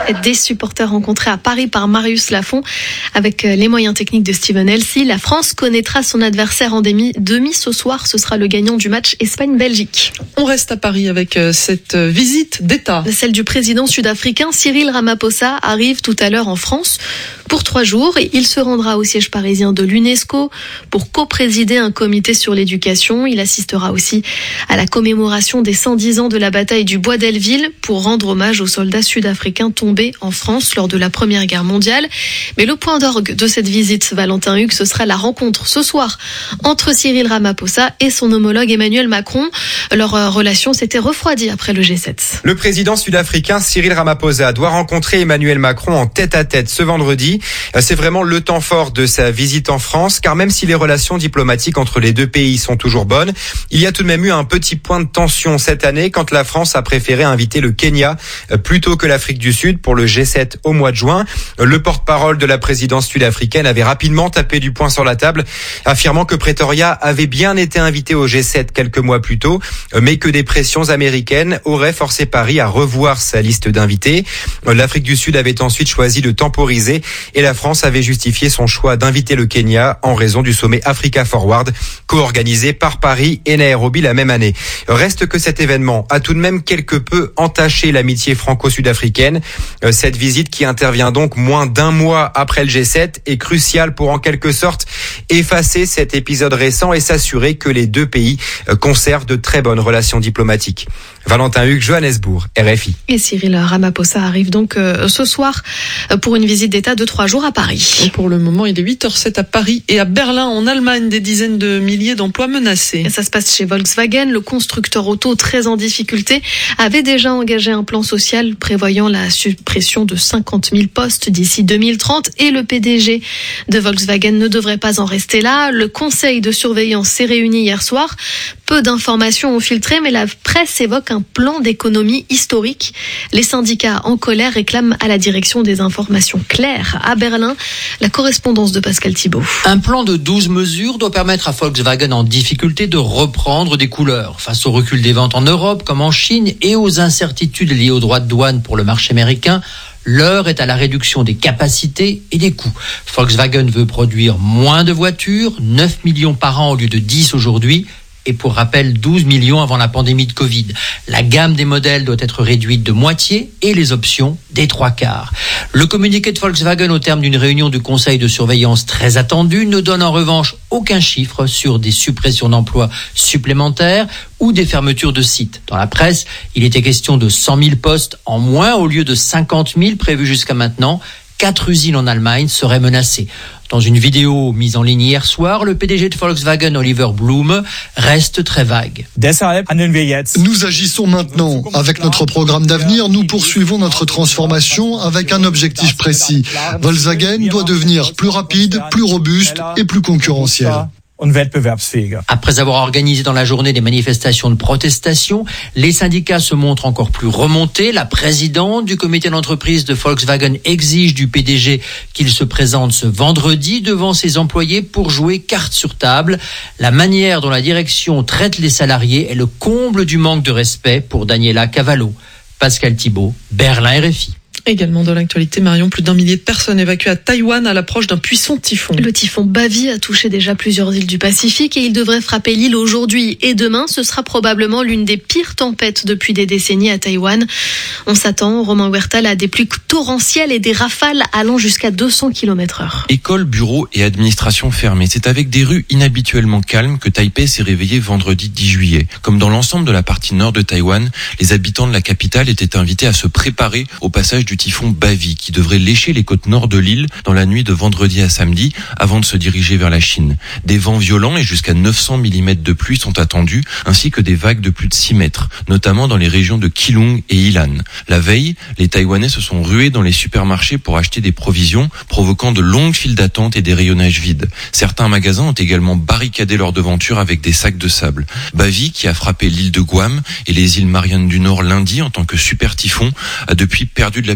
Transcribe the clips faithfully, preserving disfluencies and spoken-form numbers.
Des supporters rencontrés à Paris par Marius Lafont. Avec les moyens techniques de Steven Elsey, la France connaîtra son adversaire en demi. Demi ce soir, ce sera le gagnant du match Espagne-Belgique. On reste à Paris avec cette visite d'État. Celle du président sud-africain Cyril Ramaphosa arrive tout à l'heure en France pour trois jours. Il se rendra au siège parisien de l'UNESCO pour co-présider un comité sur l'éducation. Il assistera aussi à la commémoration des cent dix ans de la bataille du Bois d'Elleville pour rendre hommage aux soldats sud-africains tombés en France lors de la Première Guerre mondiale. Mais le point d'orgue de cette visite, Valentin Hugues, ce sera la rencontre ce soir entre Cyril Ramaphosa et son homologue Emmanuel Macron. Leur relation s'était refroidie après le G sept. Le président sud-africain Cyril Ramaphosa doit rencontrer Emmanuel Macron en tête-à-tête ce vendredi. C'est vraiment le temps fort de sa visite en France, car même si les relations diplomatiques entre les deux pays sont toujours bonnes, il y a tout de même eu un petit point de tension cette année quand la France a préféré inviter le Kenya plutôt que l'Afrique du Sud pour le G sept au mois de juin. Le porte-parole de la présidence sud-africaine avait rapidement tapé du poing sur la table, affirmant que Pretoria avait bien été invité au G sept quelques mois plus tôt, mais que des pressions américaines auraient forcé Paris à revoir sa liste d'invités. L'Afrique du Sud avait ensuite choisi de temporiser et la France avait justifié son choix d'inviter le Kenya en raison du sommet Africa Forward, co-organisé par Paris et Nairobi la même année. Reste que cet événement a tout de même quelque peu entaché l'amitié franco-sud-africaine. Cette visite, qui intervient donc moins d'un mois après le G sept, est cruciale pour en quelque sorte effacer cet épisode récent et s'assurer que les deux pays conservent de très bonnes relations diplomatiques. Valentin Hugues, Johannesburg, R F I. Et Cyril Ramaphosa arrive donc euh, ce soir pour une visite d'État de trois jours à Paris. Et pour le moment, il est huit heures zéro sept à Paris et à Berlin, en Allemagne, des dizaines de milliers d'emplois menacés. Et ça se passe chez Volkswagen. Le constructeur auto, très en difficulté, avait déjà engagé un plan social prévoyant la suppression de cinquante mille postes d'ici deux mille trente. Et le P D G de Volkswagen ne devrait pas en rester là. Le conseil de surveillance s'est réuni hier soir. Peu d'informations ont filtré, mais la presse évoque un plan d'économie historique. Les syndicats en colère réclament à la direction des informations claires. À Berlin, la correspondance de Pascal Thibault. Un plan de douze mesures doit permettre à Volkswagen en difficulté de reprendre des couleurs. Face au recul des ventes en Europe comme en Chine et aux incertitudes liées aux droits de douane pour le marché américain, l'heure est à la réduction des capacités et des coûts. Volkswagen veut produire moins de voitures, neuf millions par an au lieu de dix aujourd'hui. Et pour rappel, douze millions avant la pandémie de Covid. La gamme des modèles doit être réduite de moitié et les options des trois quarts. Le communiqué de Volkswagen au terme d'une réunion du conseil de surveillance très attendue ne donne en revanche aucun chiffre sur des suppressions d'emplois supplémentaires ou des fermetures de sites. Dans la presse, il était question de cent mille postes en moins au lieu de cinquante mille prévus jusqu'à maintenant. Quatre usines en Allemagne seraient menacées. Dans une vidéo mise en ligne hier soir, le P D G de Volkswagen, Oliver Blume, reste très vague. Nous agissons maintenant. Avec notre programme d'avenir, nous poursuivons notre transformation avec un objectif précis. Volkswagen doit devenir plus rapide, plus robuste et plus concurrentiel. Après avoir organisé dans la journée des manifestations de protestation, les syndicats se montrent encore plus remontés. La présidente du comité d'entreprise de Volkswagen exige du P D G qu'il se présente ce vendredi devant ses employés pour jouer carte sur table. La manière dont la direction traite les salariés est le comble du manque de respect pour Daniela Cavallo. Pascal Thibault, Berlin, R F I. Également dans l'actualité, Marion, plus d'un millier de personnes évacuées à Taïwan à l'approche d'un puissant typhon. Le typhon Bavi a touché déjà plusieurs îles du Pacifique et il devrait frapper l'île aujourd'hui et demain. Ce sera probablement l'une des pires tempêtes depuis des décennies à Taïwan. On s'attend, Romain Huertal, à des pluies torrentielles et des rafales allant jusqu'à deux cents kilomètres heure. Écoles, bureaux et administration fermées. C'est avec des rues inhabituellement calmes que Taipei s'est réveillé vendredi dix juillet. Comme dans l'ensemble de la partie nord de Taïwan, les habitants de la capitale étaient invités à se préparer au passage du typhon Bavi qui devrait lécher les côtes nord de l'île dans la nuit de vendredi à samedi avant de se diriger vers la Chine. Des vents violents et jusqu'à neuf cents millimètres de pluie sont attendus ainsi que des vagues de plus de six mètres, notamment dans les régions de Keelung et Ilan. La veille, les Taïwanais se sont rués dans les supermarchés pour acheter des provisions, provoquant de longues files d'attente et des rayonnages vides. Certains magasins ont également barricadé leurs devantures avec des sacs de sable. Bavi, qui a frappé l'île de Guam et les îles Mariannes du Nord lundi en tant que super typhon, a depuis perdu de la puissance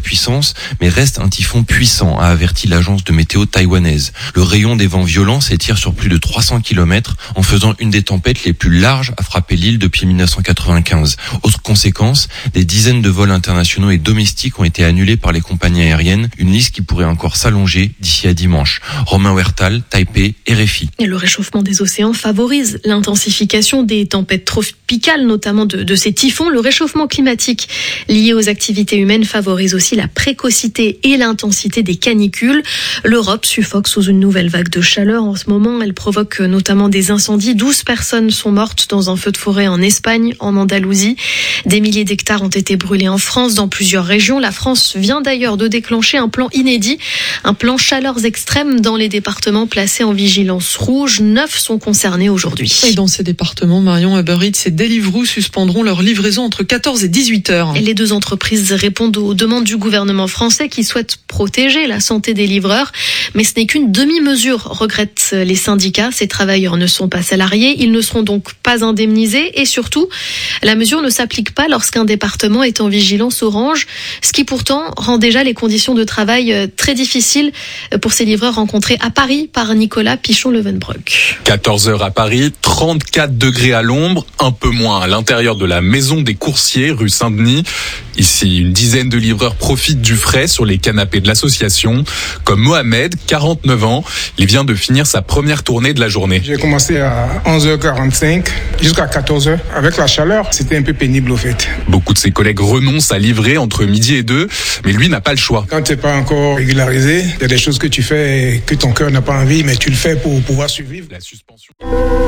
puissance, mais reste un typhon puissant, a averti l'agence de météo taïwanaise. Le rayon des vents violents s'étire sur plus de trois cents kilomètres, en faisant une des tempêtes les plus larges à frapper l'île depuis mille neuf cent quatre-vingt-quinze. Autre conséquence, des dizaines de vols internationaux et domestiques ont été annulés par les compagnies aériennes, une liste qui pourrait encore s'allonger d'ici à dimanche. Romain Huertal, Taipei, R F I. Et le réchauffement des océans favorise l'intensification des tempêtes tropicales, notamment de, de ces typhons. Le réchauffement climatique lié aux activités humaines favorise aussi la précocité et l'intensité des canicules. L'Europe suffoque sous une nouvelle vague de chaleur. En ce moment, elle provoque notamment des incendies. douze personnes sont mortes dans un feu de forêt en Espagne, en Andalousie. Des milliers d'hectares ont été brûlés en France, dans plusieurs régions. La France vient d'ailleurs de déclencher un plan inédit, un plan chaleurs extrêmes dans les départements placés en vigilance rouge. Neuf sont concernés aujourd'hui. Et dans ces départements, Marion, Uber Eats et Deliveroo suspendront leur livraison entre quatorze et dix-huit heures. Et les deux entreprises répondent aux demandes du gouvernement français qui souhaite protéger la santé des livreurs. Mais ce n'est qu'une demi-mesure, regrettent les syndicats. Ces travailleurs ne sont pas salariés, ils ne seront donc pas indemnisés et surtout, la mesure ne s'applique pas lorsqu'un département est en vigilance orange, ce qui pourtant rend déjà les conditions de travail très difficiles pour ces livreurs rencontrés à Paris par Nicolas Pichon-Levenbrock. quatorze heures à Paris, trente-quatre degrés à l'ombre, un peu moins à l'intérieur de la maison des coursiers, rue Saint-Denis. Ici, une dizaine de livreurs profitent du frais sur les canapés de l'association, comme Mohamed, quarante-neuf ans. Il vient de finir sa première tournée de la journée. J'ai commencé à onze heures quarante-cinq jusqu'à quatorze heures. Avec la chaleur, c'était un peu pénible au fait. Beaucoup de ses collègues renoncent à livrer entre midi et deux, mais lui n'a pas le choix. Quand tu n'es pas encore régularisé, il y a des choses que tu fais que ton cœur n'a pas envie, mais tu le fais pour pouvoir survivre. La suspension.